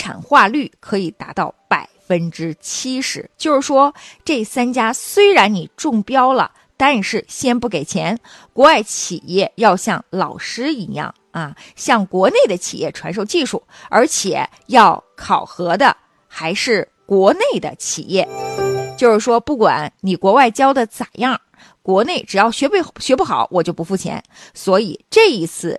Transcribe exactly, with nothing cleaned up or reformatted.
产化率可以达到百分之七十。就是说，这三家虽然你中标了，但是先不给钱，国外企业要像老师一样啊，向国内的企业传授技术，而且要考核的还是国内的企业。就是说，不管你国外教的咋样，国内只要学不学不好，我就不付钱。所以这一次